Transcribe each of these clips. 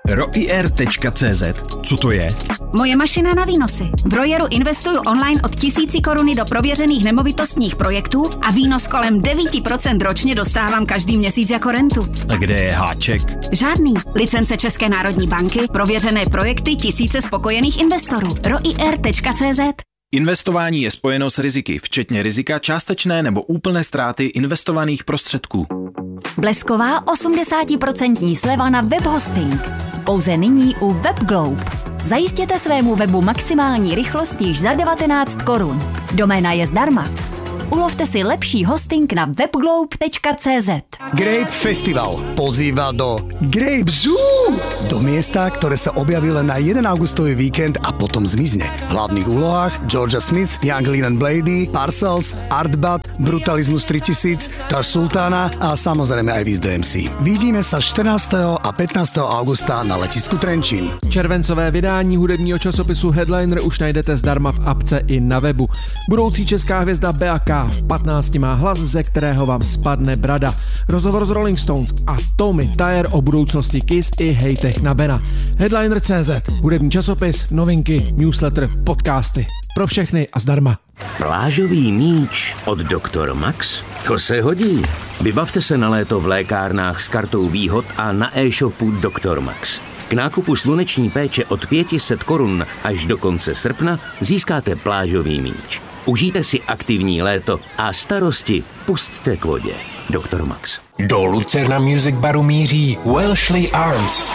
roier.cz. Co to je? Moje mašina na výnosy. V Royeru investuju online od 1000 koruny do prověřených nemovitostních projektů a výnos kolem 9% ročně dostávám každý měsíc jako rentu. A kde je háček? Žádný. Licence České národní banky, prověřené projekty, tisíce spokojených investorů. roier.cz. Investování je spojeno s riziky, včetně rizika částečné nebo úplné ztráty investovaných prostředků. Blesková 80% sleva na webhosting. Pouze nyní u WebGlobe. Zajistěte svému webu maximální rychlost již za 19 korun. Doména je zdarma. Ulovte si lepší hosting na webglobe.cz. Grape Festival pozýva do Grape Zoo, do miesta, ktoré sa objaví len na 1 augustový víkend a potom zmizne. V hlavných úlohách Georgia Smith, Young Leland Blady, Parcells, Artbat, Brutalismus 3000, Tar Sultana a samozrejme aj Wiz DMC. Vidíme sa 14. a 15. augusta na letisku Trenčín. Červencové vydání hudebního časopisu Headliner už najdete zdarma v apce i na webu. Budoucí česká hvězda Bea K v 15 má hlas, ze kterého vám spadne brada. Rozhovor s Rolling Stones a Tommy Thayer o budoucnosti Kiss i hejtech na Bena. Headliner.cz, hudební časopis, novinky, newsletter, podcasty. Pro všechny a zdarma. Plážový míč od Dr. Max? To se hodí. Vybavte se na léto v lékárnách s kartou výhod a na e-shopu Dr. Max. K nákupu sluneční péče od 500 korun až do konce srpna získáte plážový míč. Užijte si aktivní léto a starosti pusťte k vodě. Dr. Max. Do Lucerna Music Baru míří Welshly Arms.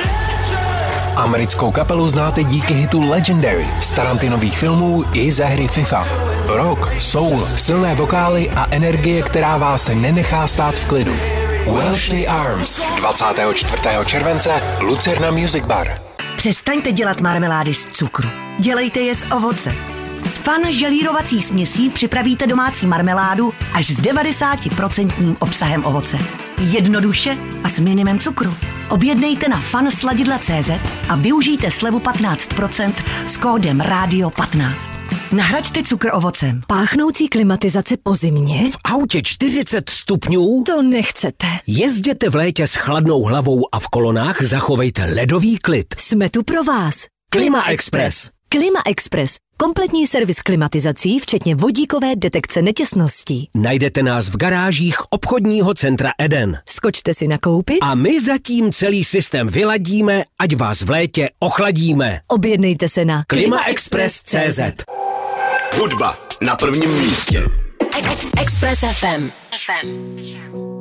Americkou kapelu znáte díky hitu Legendary z Tarantinových filmů i ze hry FIFA. Rock, soul, silné vokály a energie, která vás nenechá stát v klidu. Welshly Arms. 24. července Lucerna Music Bar. Přestaňte dělat marmelády z cukru. Dělejte je z ovoce. S Fun želírovací směsí připravíte domácí marmeládu až s 90% obsahem ovoce. Jednoduše a s minimem cukru. Objednejte na funsladidla.cz a využijte slevu 15% s kódem RADIO15. Nahraďte cukr ovocem. Páchnoucí klimatizace po zimě? V autě 40 stupňů? To nechcete. Jezděte v létě s chladnou hlavou a v kolonách zachovejte ledový klid. Jsme tu pro vás. Klima Express. Klima Express. Kompletní servis klimatizací, včetně vodíkové detekce netěsností. Najdete nás v garážích obchodního centra Eden. Skočte si nakoupit a my zatím celý systém vyladíme, ať vás v létě ochladíme. Objednejte se na klimaexpress.cz. Hudba na prvním místě. Express FM.